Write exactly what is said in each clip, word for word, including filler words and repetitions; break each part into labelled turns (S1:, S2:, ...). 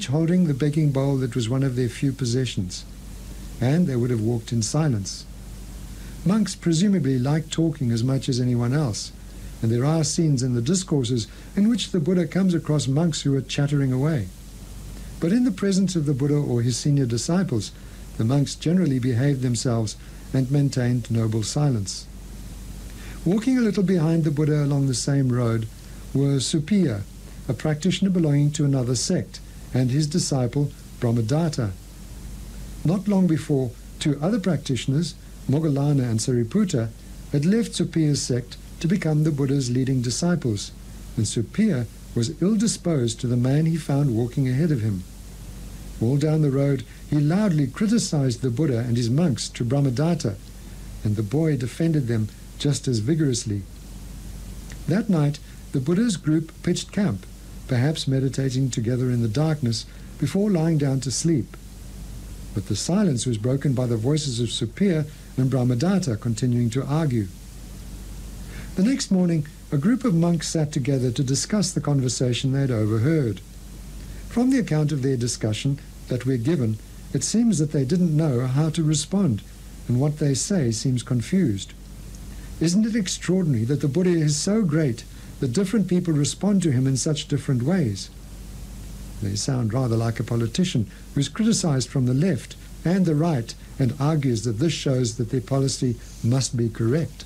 S1: each holding the begging bowl that was one of their few possessions, and they would have walked in silence. Monks presumably like talking as much as anyone else, and there are scenes in the discourses in which the Buddha comes across monks who are chattering away. But in the presence of the Buddha or his senior disciples, the monks generally behaved themselves and maintained noble silence. Walking a little behind the Buddha along the same road were Suppiya, a practitioner belonging to another sect, and his disciple Brahmadatta. Not long before, two other practitioners, Moggallana and Sariputta, had left Suppiya's sect to become the Buddha's leading disciples, and Suppiya was ill-disposed to the man he found walking ahead of him. All down the road, he loudly criticized the Buddha and his monks to Brahmadatta, and the boy defended them just as vigorously. That night, the Buddha's group pitched camp, perhaps meditating together in the darkness before lying down to sleep. But the silence was broken by the voices of Suppiya and Brahmadatta continuing to argue. The next morning, a group of monks sat together to discuss the conversation they had overheard. From the account of their discussion that we're given, it seems that they didn't know how to respond, and what they say seems confused. Isn't it extraordinary that the Buddha is so great that different people respond to him in such different ways? They sound rather like a politician who's criticized from the left and the right and argues that this shows that their policy must be correct.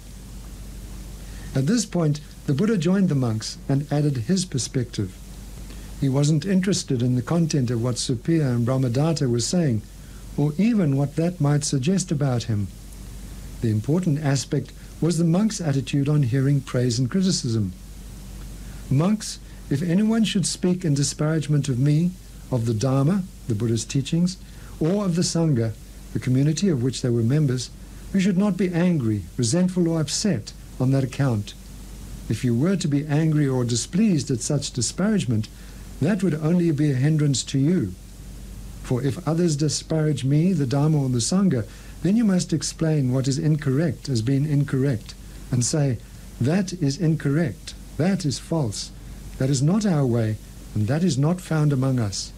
S1: At this point, the Buddha joined the monks and added his perspective. He wasn't interested in the content of what Suppiya and Brahmadatta were saying, or even what that might suggest about him. The important aspect was the monks' attitude on hearing praise and criticism. Monks, if anyone should speak in disparagement of me, of the Dharma, the Buddha's teachings, or of the Sangha, the community of which they were members, we should not be angry, resentful, or upset on that account. If you were to be angry or displeased at such disparagement, that would only be a hindrance to you. For if others disparage me, the Dharma, or the Sangha, then you must explain what is incorrect as being incorrect, and say, that is incorrect, that is false, that is not our way, and that is not found among us.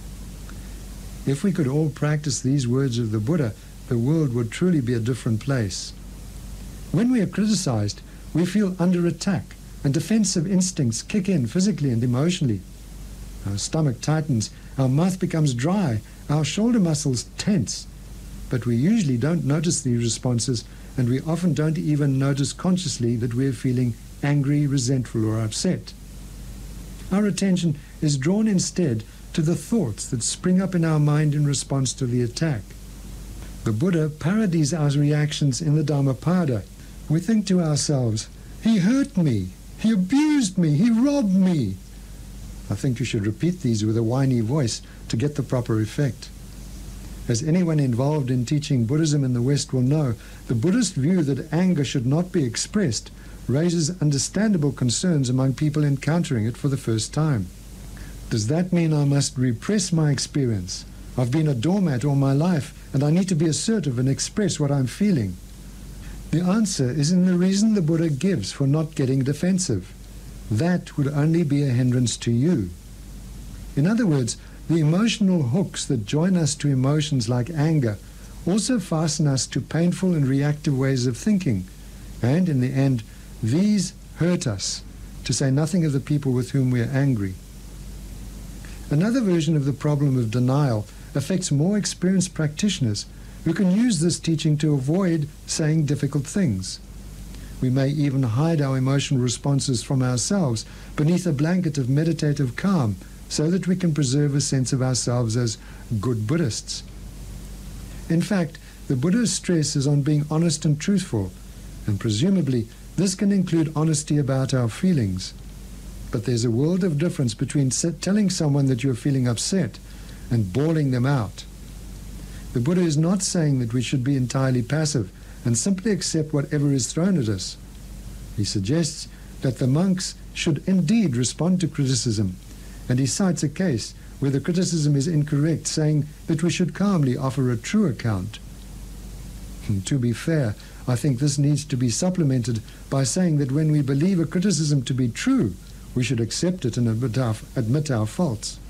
S1: If we could all practice these words of the Buddha, the world would truly be a different place. When we are criticized, we feel under attack, and defensive instincts kick in physically and emotionally. Our stomach tightens, our mouth becomes dry, our shoulder muscles tense. But we usually don't notice these responses, and we often don't even notice consciously that we're feeling angry, resentful, or upset. Our attention is drawn instead to the thoughts that spring up in our mind in response to the attack. The Buddha parodies our reactions in the Dhammapada. We think to ourselves, he hurt me, he abused me, he robbed me. I think you should repeat these with a whiny voice to get the proper effect. As anyone involved in teaching Buddhism in the West will know, the Buddhist view that anger should not be expressed raises understandable concerns among people encountering it for the first time. Does that mean I must repress my experience? I've been a doormat all my life, and I need to be assertive and express what I'm feeling. The answer is in the reason the Buddha gives for not getting defensive. That would only be a hindrance to you. In other words, the emotional hooks that join us to emotions like anger also fasten us to painful and reactive ways of thinking, and in the end, these hurt us, to say nothing of the people with whom we are angry. Another version of the problem of denial affects more experienced practitioners who can use this teaching to avoid saying difficult things. We may even hide our emotional responses from ourselves beneath a blanket of meditative calm so that we can preserve a sense of ourselves as good Buddhists. In fact, the Buddha's stress is on being honest and truthful, and presumably this can include honesty about our feelings. But there's a world of difference between telling someone that you're feeling upset and bawling them out. The Buddha is not saying that we should be entirely passive and simply accept whatever is thrown at us. He suggests that the monks should indeed respond to criticism, and he cites a case where the criticism is incorrect, saying that we should calmly offer a true account. And to be fair, I think this needs to be supplemented by saying that when we believe a criticism to be true, we should accept it and admit our, admit our faults.